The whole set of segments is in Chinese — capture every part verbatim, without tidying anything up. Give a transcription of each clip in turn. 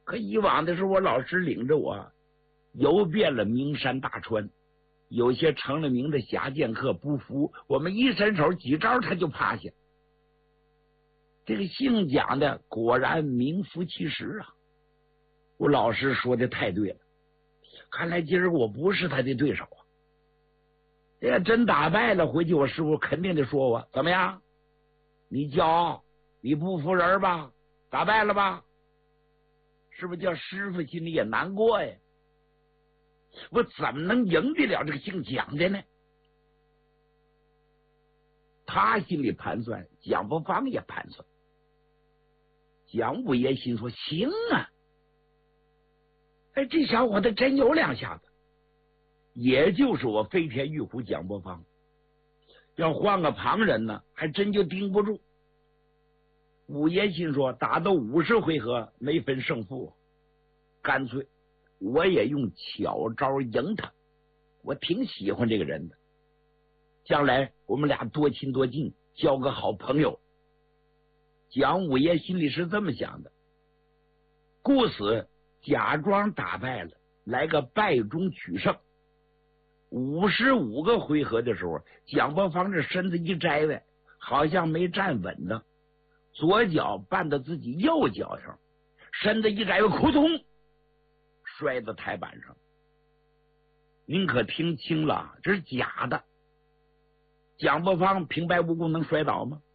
可以往的时候，我老师领着我游遍了名山大川，有些成了名的侠剑客不服，我们一伸手几招他就趴下。这个姓蒋的果然名副其实啊！我老师说的太对了，看来今儿我不是他的对手啊！这要真打败了，回去我师傅肯定得说我怎么样？你骄傲，你不服人吧？打败了吧？是不是叫师傅心里也难过呀？我怎么能赢得了这个姓蒋的呢？他心里盘算，蒋伯芳也盘算。蒋五爷心说：行啊，哎，这小伙子真有两下子。也就是我飞天玉虎蒋伯芳，要换个旁人呢，还真就盯不住。五爷心说：打到五十回合没分胜负，干脆我也用巧招赢他。我挺喜欢这个人的，将来我们俩多亲多近，交个好朋友。蒋五爷心里是这么想的，故此假装打败了，来个败中取胜。五十五个回合的时候，蒋伯芳这身子一摘歪，好像没站稳当，左脚绊到自己右脚上，身子一摘歪，扑通摔到台板上。您可听清了，这是假的。蒋伯芳平白无故能摔倒吗？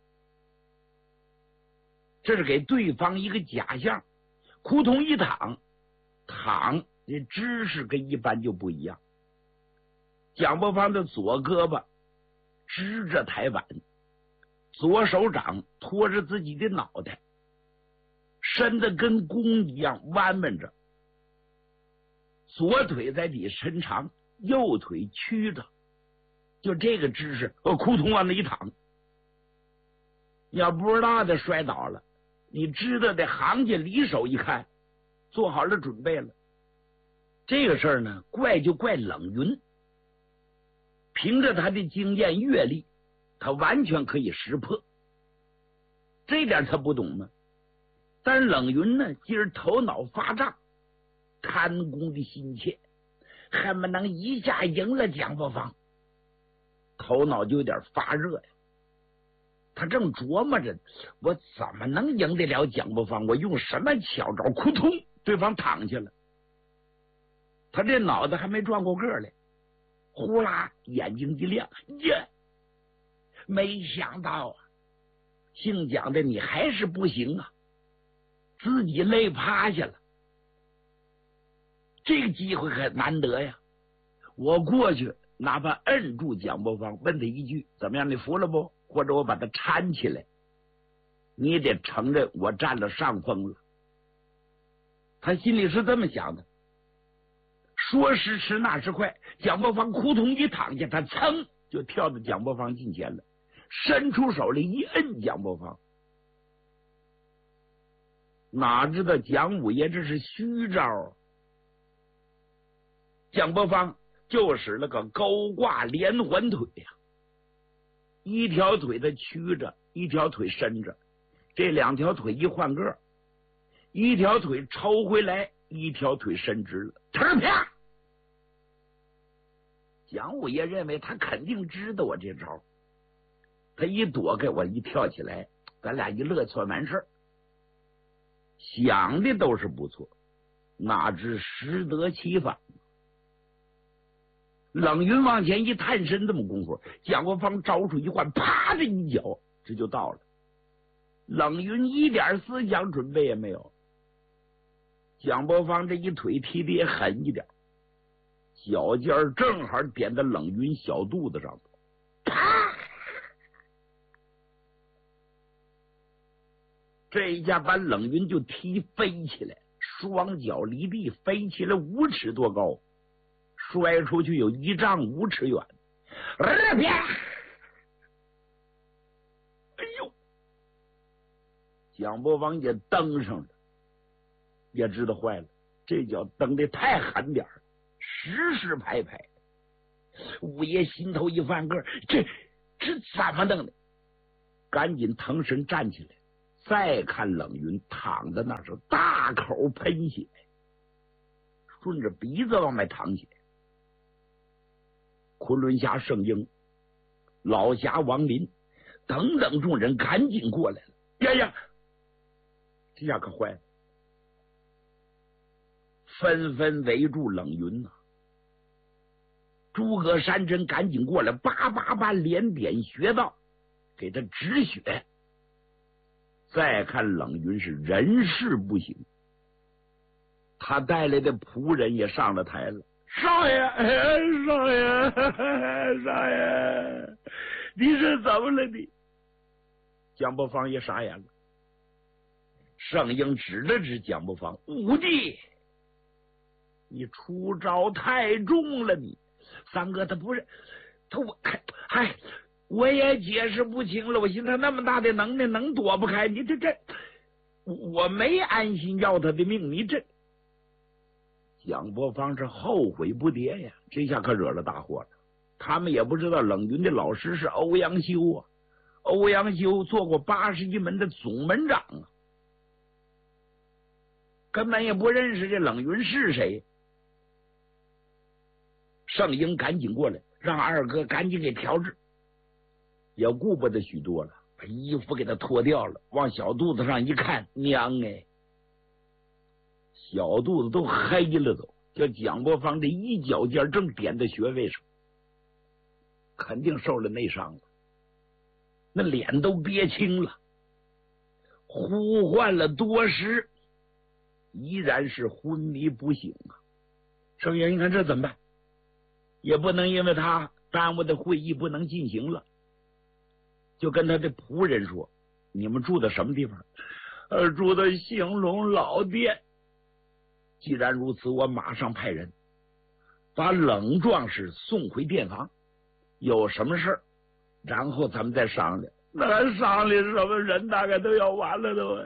这是给对方一个假象。扑通一躺，躺这姿势跟一般就不一样。蒋伯芳的左胳膊支着台板，左手掌托着自己的脑袋，身子跟弓一样弯弯着，左腿在底伸长，右腿曲着，就这个姿势，我扑通往那一躺。你要不知道的摔倒了，你知道的行家离手一看，做好了准备了。这个事儿呢，怪就怪冷云。凭着他的经验阅历，他完全可以识破，这点他不懂吗？但是冷云呢，今儿头脑发胀，贪功的心切，恨不能一下赢了蒋伯芳，头脑就有点发热呀。他正琢磨着，我怎么能赢得了蒋伯芳？我用什么巧招？扑通，对方躺下了。他这脑子还没转过个来，呼啦，眼睛一亮，呀！没想到啊，姓蒋的你还是不行啊，自己累趴下了。这个机会可难得呀！我过去，哪怕摁住蒋伯芳，问他一句：怎么样？你服了不？或者我把他搀起来，你也得承认我占了上风了。他心里是这么想的。说时迟，那时快，蒋伯芳扑通一躺下，他噌就跳到蒋伯芳近前了，伸出手来一摁蒋伯芳。哪知道蒋五爷这是虚招，蒋伯芳就使了个高挂连环腿呀、啊，一条腿的曲着，一条腿伸着，这两条腿一换个，一条腿抽回来，一条腿伸直了，呲啪！蒋五爷认为他肯定知道我这招，他一躲开，我一跳起来，咱俩一乐算完事儿。想的都是不错，哪知适得其反。冷云往前一探身，这么功夫，蒋国芳招数一换，啪的一脚，这就到了。冷云一点思想准备也没有，蒋伯芳这一腿踢的也狠一点，脚尖正好点在冷云小肚子上，啪！这一下把冷云就踢飞起来，双脚离地飞起来五尺多高，摔出去有一丈五尺远。啪！哎呦！蒋伯芳也蹬上了，也知道坏了，这脚蹬的太狠点儿，实实拍拍。五爷心头一翻个，这这怎么弄的？赶紧腾身站起来， 再看冷云躺在那是大口喷血，顺着鼻子往外淌血。昆仑侠圣婴、老侠王林等等众人赶紧过来了。呀呀，这下可坏了，纷纷围住冷云呐、啊。诸葛山珍赶紧过来，叭叭叭连点穴道，给他止血。再看冷云是人事不省，他带来的仆人也上了台了。少爷，少爷，少爷，你是怎么了你？蒋伯芳也傻眼了。圣婴指了指蒋伯芳，武帝，你出招太重了你。三哥他不是他我嗨，我也解释不清了。我寻思他那么大的能耐能躲不开，你这这我没安心要他的命，你这。蒋伯芳是后悔不迭呀，这下可惹了大祸了。他们也不知道冷云的老师是欧阳修啊，欧阳修做过八十一门的总门长啊，根本也不认识这冷云是谁。圣婴赶紧过来，让二哥赶紧给调治，也顾不得许多了，把衣服给他脱掉了，往小肚子上一看，娘哎，小肚子都黑了都，叫蒋伯芳这一脚尖正点在穴位上，肯定受了内伤了，那脸都憋青了，呼唤了多时，依然是昏迷不醒啊。圣婴，你看这怎么办？也不能因为他耽误的会议不能进行了，就跟他的仆人说：“你们住的什么地方？”呃，住的兴隆老店。既然如此，我马上派人把冷壮士送回店房，有什么事儿，然后咱们再商量。那商量什么？人大概都要完了都。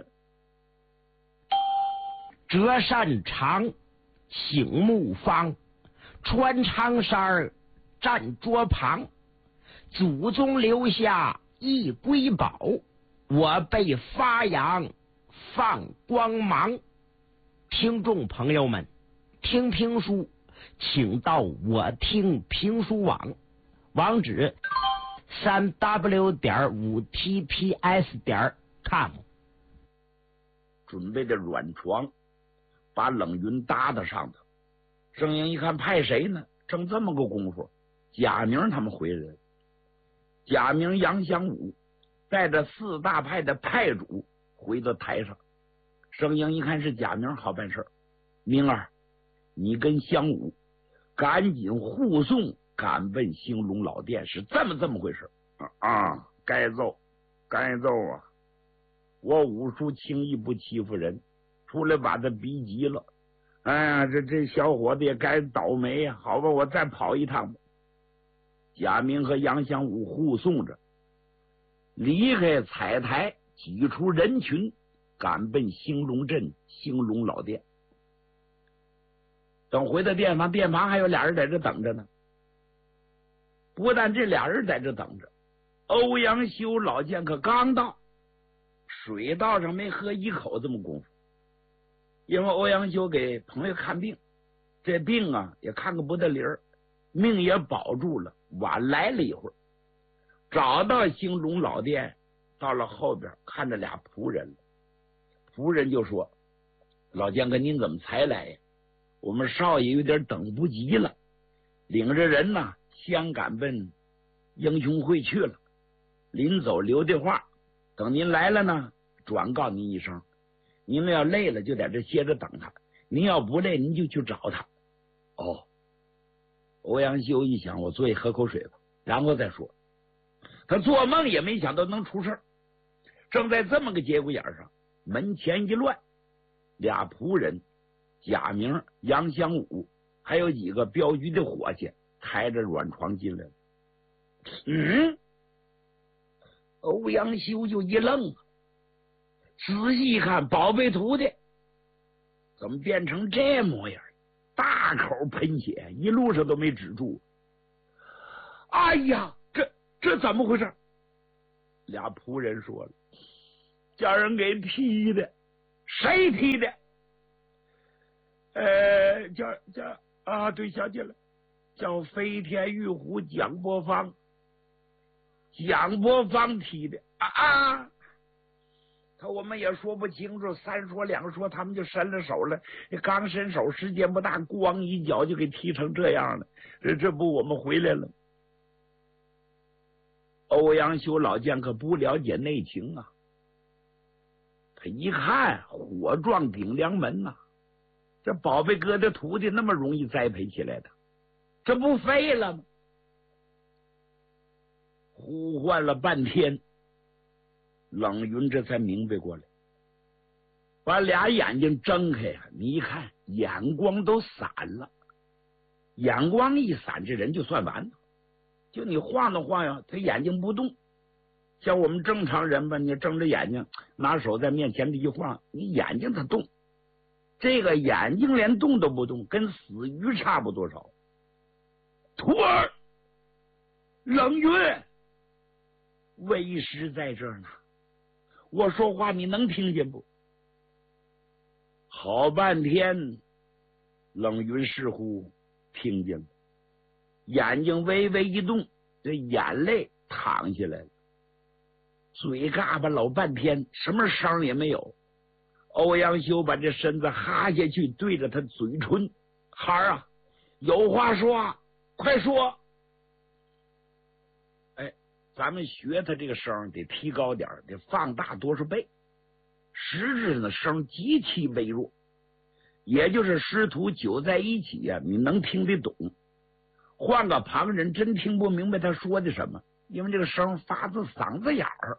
折扇长，醒木方。穿长衫站桌旁，祖宗留下一瑰宝，我被发扬放光芒。听众朋友们，听评书请到我听评书网，网址三 w 点五 t p s 点 com。 准备的软床把冷云搭在上头。圣婴一看派谁呢？正这么个功夫，贾明他们回来了。贾明、杨祥武带着四大派的派主回到台上。圣婴一看是贾明，好办事。明儿，你跟祥武赶紧护送赶奔兴隆老店，是这么这么回事啊！该揍，该揍啊！我武术轻易不欺负人，出来把他逼急了。哎呀，这这小伙子也该倒霉呀、啊！好吧，我再跑一趟吧。贾明和杨祥武护送着，离开彩台，挤出人群，赶奔兴隆镇兴隆老店。等回到店房，店房还有俩人在这等着呢。不但这俩人在这等着，欧阳修老剑客刚到，水道上没喝一口这么功夫。因为欧阳修给朋友看病，这病啊也看个不得理儿，命也保住了，晚来了一会儿，找到兴隆老店，到了后边看着俩仆人了，仆人就说：“老剑客您怎么才来呀？我们少爷有点等不及了，领着人呢先赶奔英雄会去了，临走留的话，等您来了呢转告您一声。您们要累了就在这歇着等他，您要不累您就去找他。”哦，欧阳修一想，我坐下喝口水吧，然后再说。他做梦也没想到能出事。正在这么个节骨眼上，门前一乱，俩仆人贾明、杨祥武还有几个镖局的伙计抬着软床进来了。嗯，欧阳修就一愣，仔细一看，宝贝徒弟怎么变成这模样？大口喷血，一路上都没止住。哎呀，这这怎么回事？俩仆人说了：“ 叫人给踢的。谁踢的？呃，叫叫啊，对，想起来，叫飞天玉虎蒋伯芳。蒋伯芳踢的啊啊！可我们也说不清楚，三说两说，他们就伸了手了。刚伸手，时间不大，咣一脚就给踢成这样了。这这不我们回来了。欧阳修老剑可不了解内情啊，他一看火撞顶梁门呐、啊，这宝贝哥的徒弟那么容易栽培起来的，这不废了吗？呼唤了半天，冷云这才明白过来，把俩眼睛睁开呀、啊，你一看眼光都散了，眼光一散，这人就算完了。就你晃荡晃悠，他眼睛不动。像我们正常人吧，你睁着眼睛，拿手在面前一晃，你眼睛它动，这个眼睛连动都不动，跟死鱼差不多少。徒儿，冷云，为师在这儿呢，我说话你能听见不？好半天，冷云似乎听见了，眼睛微微一动，这眼泪淌下来了，嘴嘎巴老半天，什么声也没有。欧阳修把这身子哈下去，对着他嘴唇：“孩儿啊，有话说，快说。”哎，咱们学他这个声得提高点，得放大多少倍。实质上的声极其微弱，也就是师徒久在一起呀、啊，你能听得懂。换个旁人真听不明白他说的什么，因为这个声发自嗓子眼儿。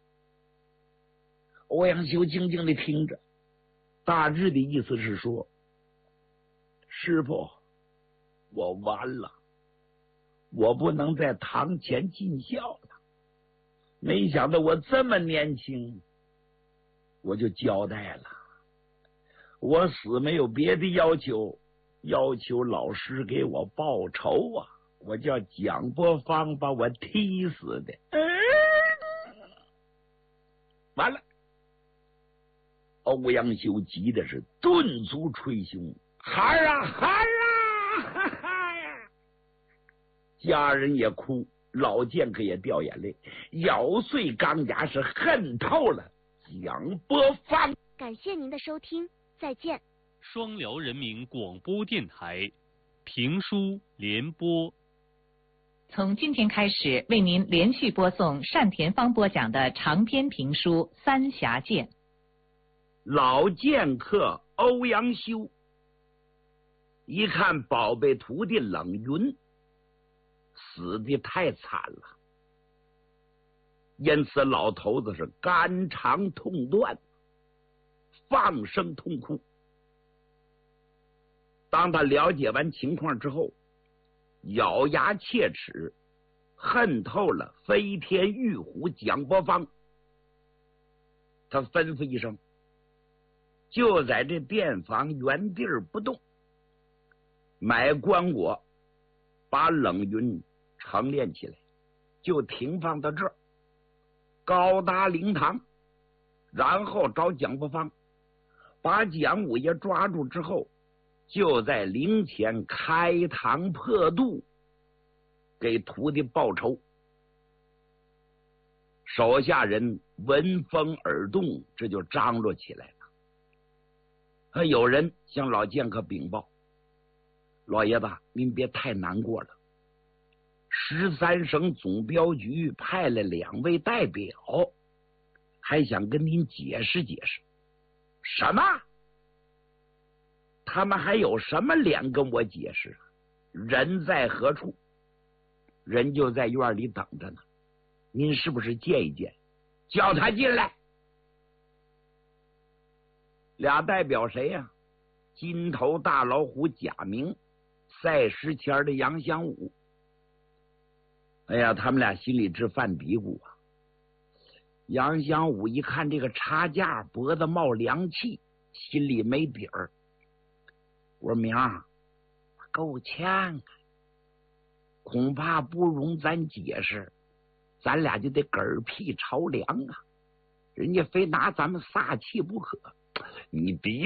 欧阳修静静的听着，大致的意思是说：“师傅，我完了，我不能在堂前尽孝了。没想到我这么年轻，我就交代了。我死没有别的要求，要求老师给我报仇啊！我叫蒋伯芳把我踢死的。嗯”完了。欧阳修急的是顿足捶胸：“孩儿啊，孩儿啊！”哈哈呀！家人也哭，老剑客也掉眼泪，咬碎钢牙，是恨透了蒋伯芳。 感谢您的收听，再见。 双辽人民广播电台评书联播， 从今天开始为您连续播送单田芳播讲的长篇评书《三峡剑》。 老剑客欧阳修一看宝贝徒弟冷云死的太惨了，因此老头子是肝肠痛断，放声痛哭。当他了解完情况之后，咬牙切齿，恨透了飞天玉虎蒋伯芳。他吩咐一声，就在这店房原地儿不动，买棺椁，把冷云成殓起来，就停放到这儿，高搭灵堂，然后找蒋伯芳，把蒋五爷抓住之后，就在灵前开膛破肚，给徒弟报仇。手下人闻风而动，这就张罗起来了。还有人向老剑客禀报：“老爷子，您别太难过了，十三省总镖局派了两位代表，还想跟您解释解释。”“什么？他们还有什么脸跟我解释？人在何处？”“人就在院里等着呢，您是不是见一见？”“叫他进来。”俩代表谁呀、啊？金头大老虎贾明，赛石前的杨香武。哎呀，他们俩心里直犯嘀咕啊。杨香武一看这个差价，脖子冒凉气，心里没底儿。我说明儿够呛啊，恐怕不容咱解释，咱俩就得嗝屁朝凉啊。 人家非拿咱们撒气不可。你比